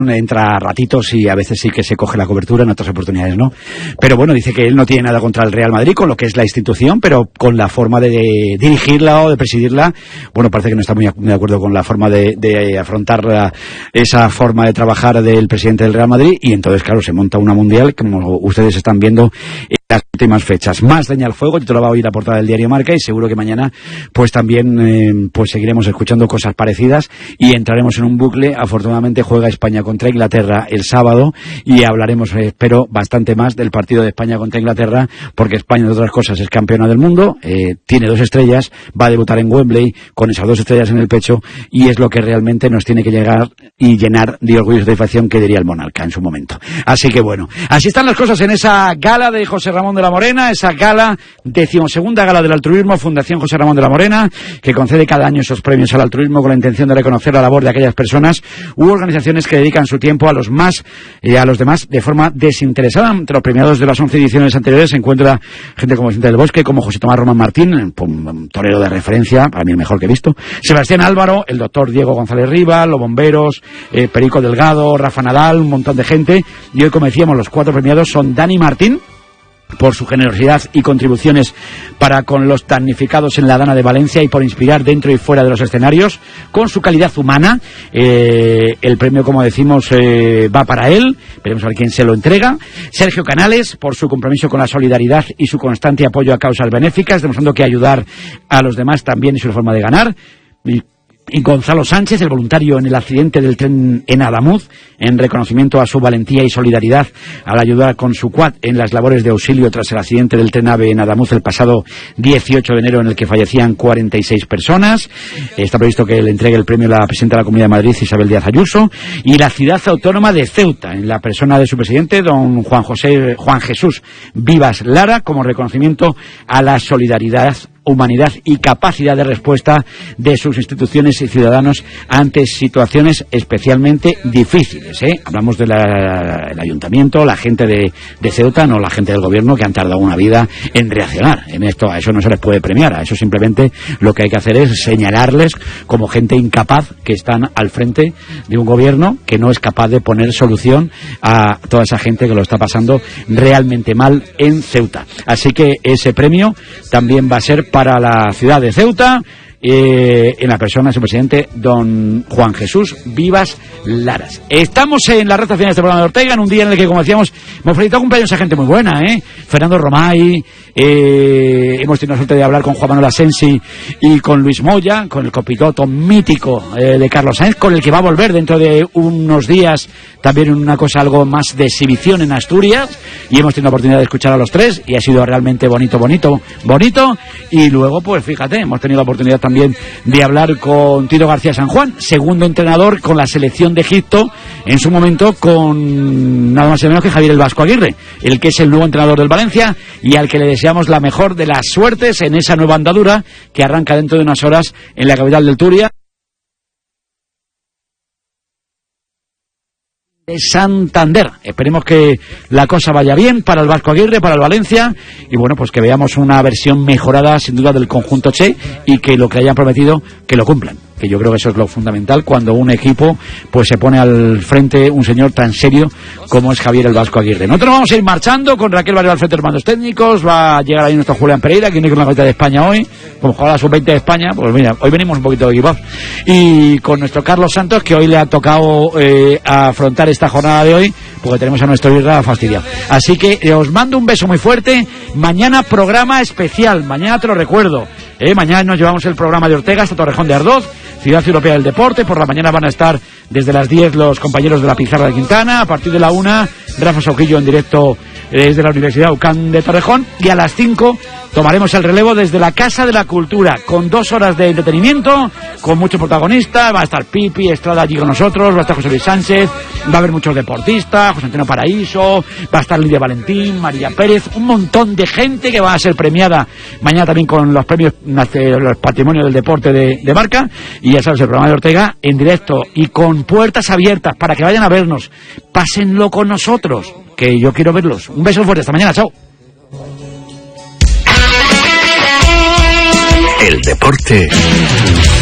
entra a ratitos y a veces sí que se coge la cobertura, en otras oportunidades no. Pero bueno, dice que él no tiene nada contra el Real Madrid, con lo que es la institución, pero con la forma de dirigirla o de presidirla, bueno, parece que no está muy de acuerdo con la forma de afrontar esa forma de trabajar del presidente del Real Madrid, y entonces, claro, se monta una mundial, como ustedes están viendo en las últimas fechas. Más leña al fuego, yo te lo voy a oír la portada del diario Marca, y seguro que mañana pues también pues seguiremos escuchando cosas parecidas y entraremos en un bucle. Afortunadamente juega España contra Inglaterra el sábado y hablaremos, espero, bastante más del partido de España contra Inglaterra, porque España, entre otras cosas, es campeona del mundo, tiene 2 estrellas, va a debutar en Wembley con esas 2 estrellas en el pecho, y es lo que realmente nos tiene que llegar y llenar de orgullo y satisfacción, que diría el monarca en su momento. Así que bueno, así están las cosas en esa gala de José Ramón de la Morena, esa gala, 12ª gala del altruismo, Fundación José Ramón de la Morena, que concede cada año esos premios al altruismo con la intención de reconocer la labor de aquellas personas u organizaciones que dedican su tiempo a los más y a los demás de forma desinteresada. Entre los premiados de las 11 ediciones anteriores se encuentra gente como Vicente del Bosque, como José Tomás Román Martín, un torero de referencia, para mí el mejor que he visto, Sebastián Álvaro, el doctor Diego González Riva, los bomberos, Perico Delgado, Rafa Nadal, un montón de gente. Y hoy, como decíamos, los 4 premiados son Dani Martín, por su generosidad y contribuciones para con los damnificados en la Dana de Valencia y por inspirar dentro y fuera de los escenarios con su calidad humana. El premio, como decimos, va para él, veremos a ver quién se lo entrega. Sergio Canales, por su compromiso con la solidaridad y su constante apoyo a causas benéficas, demostrando que ayudar a los demás también es su forma de ganar. Y Gonzalo Sánchez, el voluntario en el accidente del tren en Adamuz, en reconocimiento a su valentía y solidaridad al ayudar con su quad en las labores de auxilio tras el accidente del tren AVE en Adamuz el pasado 18 de enero, en el que fallecían 46 personas. Está previsto que le entregue el premio a la presidenta de la Comunidad de Madrid, Isabel Díaz Ayuso, y la ciudad autónoma de Ceuta, en la persona de su presidente, don Juan Jesús Vivas Lara, como reconocimiento a la solidaridad, humanidad y capacidad de respuesta de sus instituciones y ciudadanos ante situaciones especialmente difíciles. Hablamos del ayuntamiento, la gente de Ceuta, no la gente del gobierno, que han tardado una vida en reaccionar. En esto, a eso no se les puede premiar, a eso simplemente lo que hay que hacer es señalarles como gente incapaz, que están al frente de un gobierno que no es capaz de poner solución a toda esa gente que lo está pasando realmente mal en Ceuta. Así que ese premio también va a ser para la ciudad de Ceuta, en la persona de su presidente, don Juan Jesús Vivas Laras. Estamos en la recta final de este programa de Ortega, en un día en el que, como decíamos, hemos felicitado cumpleaños a gente muy buena, Fernando Romay, hemos tenido la suerte de hablar con Juan Manuel Asensi y con Luis Moya, con el copiloto mítico de Carlos Sainz, con el que va a volver dentro de unos días también una cosa algo más de exhibición en Asturias, y hemos tenido la oportunidad de escuchar a los 3 y ha sido realmente bonito. Y luego, pues fíjate, hemos tenido la oportunidad también de hablar con Tito García San Juan, segundo entrenador con la selección de Egipto, en su momento con nada más y menos que Javier el Vasco Aguirre, el que es el nuevo entrenador del Valencia y al que le deseamos la mejor de las suertes en esa nueva andadura que arranca dentro de unas horas en la capital del Turia, de Santander. Esperemos que la cosa vaya bien para el Vasco Aguirre, para el Valencia, y bueno, pues que veamos una versión mejorada sin duda del conjunto Che, y que lo que hayan prometido que lo cumplan, que yo creo que eso es lo fundamental cuando un equipo pues se pone al frente un señor tan serio como es Javier el Vasco Aguirre. Nosotros vamos a ir marchando con Raquel Varela al frente de mandos técnicos, va a llegar ahí nuestro Julián Pereira, que viene con la camiseta de España hoy, como juega la sub-20 de España, pues mira, hoy venimos un poquito equipados, y con nuestro Carlos Santos, que hoy le ha tocado afrontar esta jornada de hoy, porque tenemos a nuestro Irra fastidiado. Así que os mando un beso muy fuerte. Mañana programa especial, mañana te lo recuerdo, mañana nos llevamos el programa de Ortega hasta Torrejón de Ardoz, Ciudad Europea del Deporte. Por la mañana van a estar desde las 10 los compañeros de la Pizarra de Quintana, a partir de la 1 Rafa Sauquillo en directo desde la Universidad UCAM de Torrejón, y a las 5 tomaremos el relevo desde la Casa de la Cultura, con 2 horas de entretenimiento, con muchos protagonistas. Va a estar Pipi Estrada allí con nosotros, va a estar José Luis Sánchez, va a haber muchos deportistas, José Antonio Paraíso, va a estar Lidia Valentín, María Pérez, un montón de gente que va a ser premiada mañana también con los premios, los patrimonios del deporte de Marca. Y ya sabes, el programa de Ortega en directo y con puertas abiertas para que vayan a vernos, pásenlo con nosotros, que yo quiero verlos. Un beso fuerte, hasta mañana, chao. El deporte